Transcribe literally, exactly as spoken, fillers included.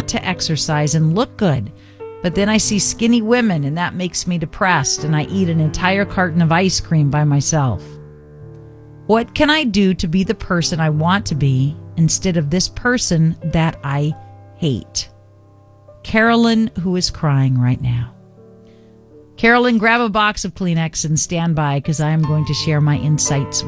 want to exercise and look good, but then I see skinny women and that makes me depressed and I eat an entire carton of ice cream by myself. What can I do to be the person I want to be instead of this person that I hate? Carolyn, who is crying right now. Carolyn, grab a box of Kleenex and stand by because I am going to share my insights